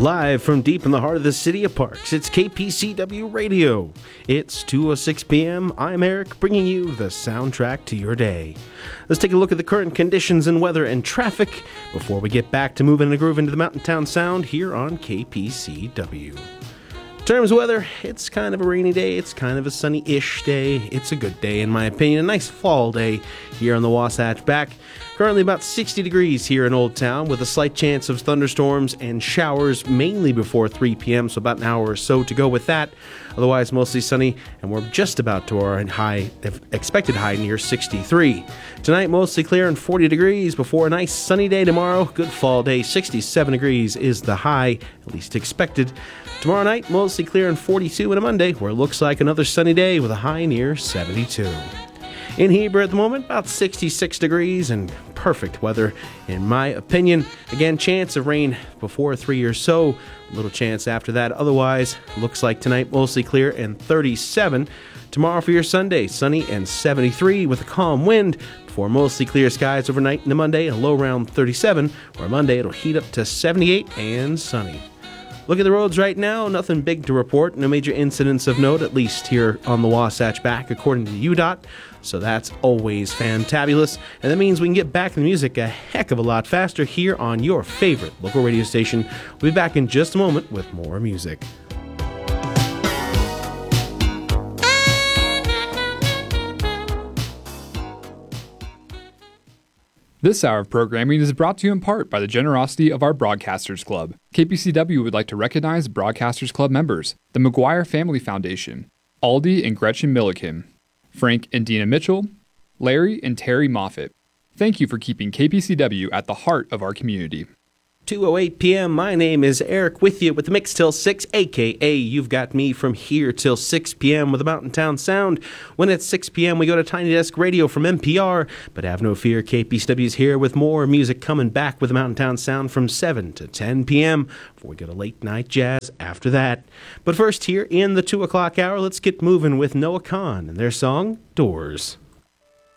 Live from deep in the heart of the city of Parks, it's KPCW Radio. It's 2:06 p.m. I'm Eric, bringing you the soundtrack to your day. Let's take a look at the current conditions and weather and traffic before we get back to moving and grooving to the Mountain Town Sound here on KPCW. In terms of weather, it's kind of a rainy day, it's kind of a sunny-ish day. It's a good day in my opinion, a nice fall day here on the Wasatch Back. Currently about 60 degrees here in Old Town with a slight chance of thunderstorms and showers mainly before 3 p.m., so about an hour or so to go with that. Otherwise mostly sunny, and we're just about to our expected high near 63. Tonight mostly clear and 40 degrees before a nice sunny day tomorrow. Good fall day, 67 degrees is the high, at least expected. Tomorrow night mostly clear and 42 on a Monday, where it looks like another sunny day with a high near 72. In Heber at the moment, about 66 degrees and perfect weather, in my opinion. Again, chance of rain before 3 or so. A little chance after that. Otherwise, looks like tonight mostly clear and 37. Tomorrow for your Sunday, sunny and 73 with a calm wind. Before mostly clear skies overnight into Monday, a low around 37. Where Monday it'll heat up to 78 and sunny. Look at the roads right now, nothing big to report, no major incidents of note, at least here on the Wasatch Back, according to UDOT, so that's always fantabulous, and that means we can get back to the music a heck of a lot faster here on your favorite local radio station. We'll be back in just a moment with more music. This hour of programming is brought to you in part by the generosity of our Broadcasters Club. KPCW would like to recognize Broadcasters Club members, the McGuire Family Foundation, Aldi and Gretchen Milliken, Frank and Dina Mitchell, Larry and Terry Moffitt. Thank you for keeping KPCW at the heart of our community. 2:08 p.m. My name is Eric with you with the Mix Till 6, a.k.a. You've Got Me from here till 6 p.m. with the Mountain Town Sound. When it's 6 p.m. we go to Tiny Desk Radio from NPR. But have no fear, KPCW is here with more music coming back with the Mountain Town Sound from 7 to 10 p.m. before we go to late night jazz after that. But first here in the 2 o'clock hour, let's get moving with Noah Kahan and their song, Doors.